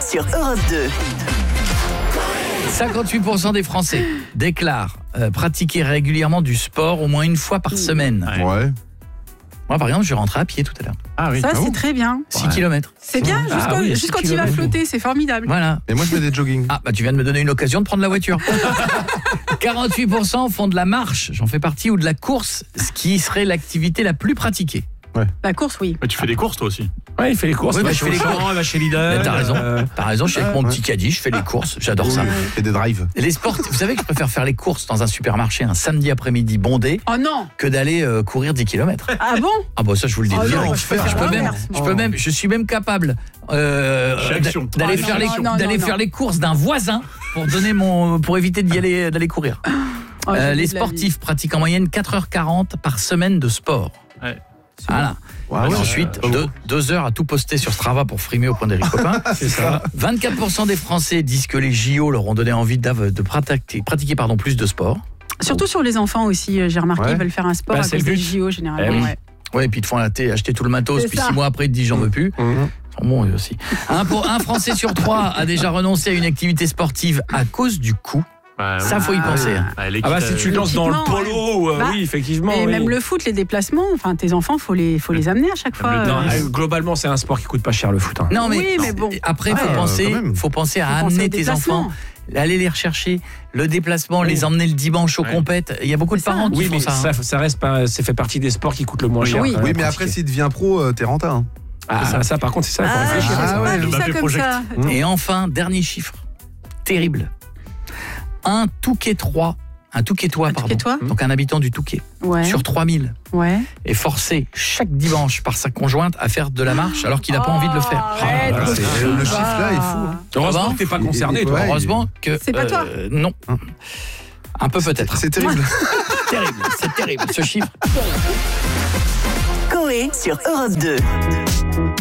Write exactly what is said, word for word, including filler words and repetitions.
sur Europe deux. cinquante-huit pour cent des Français déclarent euh, pratiquer régulièrement du sport au moins une fois par semaine. Ouais. Moi, par exemple, je rentrais à pied tout à l'heure. Ah oui. Ça, Ah c'est bon très bien. six kilomètres. C'est bien, Ah juste, quand, oui, juste six quand il va kilomètres. flotter, c'est formidable. Voilà. Et moi, je fais des jogging. Ah, bah tu viens de me donner une occasion de prendre la voiture. quarante-huit pour cent font de la marche, j'en fais partie, ou de la course, ce qui serait l'activité la plus pratiquée. La course, oui. Mais tu fais des courses toi aussi. Ouais, il fait les courses. Oui, il bah, va je chez fais les Auchan, courses. il va chez Lidl. Mais t'as raison, euh, t'as raison, je suis avec mon ouais. petit caddie, je fais les courses, j'adore ça. Et des drives. Et les sports, vous savez que je préfère faire les courses dans un supermarché un samedi après-midi bondé Oh non. que d'aller euh, courir dix kilomètres. Ah bon? Ah bah ça je vous le dis Oh non, direct. moi, je préfère je peux même l'inverse, je moi. peux même je suis même capable euh, Chez Action. d'a- d'aller Ah, faire non, les non, non, d'aller non, faire non. les courses d'un voisin pour donner mon pour éviter d'y aller d'aller courir. Oh, Euh, j'ai les de la vie. sportifs pratiquent en moyenne quatre heures quarante par semaine de sport. Ouais. Voilà. Ah Et ouais. ensuite, Euh, deux, deux heures à tout poster sur Strava pour frimer au point des copains. C'est ça. vingt-quatre pour cent des Français disent que les J O leur ont donné envie d'av- de pratiquer, pratiquer pardon, plus de sport. Surtout sur les enfants aussi, euh, j'ai remarqué, Ouais. ils veulent faire un sport Bah, à c'est cause le des but. J O généralement. Eh oui. ouais. Ouais, et puis ils te font acheter, acheter tout le matos, C'est puis ça. six mois après ils te disent j'en veux plus. Mhm. Ils sont bons eux aussi. Un, pour, un Français sur trois a déjà renoncé à une activité sportive à cause du coût. Bah, Ça, faut y Ah. penser. hein. ouais, Ah bah si tu te lances dans le L'équipement, polo, euh, Bah, oui, effectivement. Et oui. même le foot, les déplacements, enfin tes enfants, faut les, faut les amener à chaque fois. le- Non, euh, euh, globalement, c'est un sport qui coûte pas cher le foot. hein. Non mais, Oui, mais bon. après faut Ouais, penser, quand même. faut penser à faut penser amener au tes déplacement. enfants, aller les rechercher, le déplacement, Oui. les emmener le dimanche aux Ouais. compètes. Il y a beaucoup de C'est ça. parents qui Oui, font mais ça. ça, hein. ça reste pas, ça fait partie des sports qui coûtent le moins cher. Oui. quand même Oui, à mais après, pratiquer. s'il devient pro, euh, t'es renta. Hein. Ah, ça, par contre, c'est ça, il faut Ah, réfléchir. j'avais Ah pas ouais, vu le ça Mbappé comme Project. ça. Et enfin, dernier chiffre, terrible. Un Touquetois, un Touquetois, Un pardon, Touquetois donc un habitant du Touquet, Ouais. sur trois mille, Ouais. est forcé chaque dimanche par sa conjointe à faire de la marche alors qu'il n'a pas envie de le faire. Arrête, Ah, trop c'est- sympa. le chiffre là est fou, hein. Heureusement Ah bon que t'es pas Il- concerné, il- toi. ouais. Heureusement que C'est pas toi. euh, non, un peu peut-être. C'est terrible. terrible, c'est terrible ce chiffre. Coé sur Europe deux.